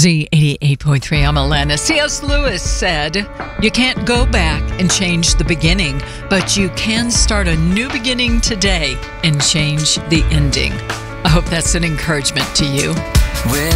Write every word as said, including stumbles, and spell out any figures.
Z eighty-eight point three, I'm Alana. C S. Lewis said, "You can't go back and change the beginning, but you can start a new beginning today and change the ending." I hope that's an encouragement to you.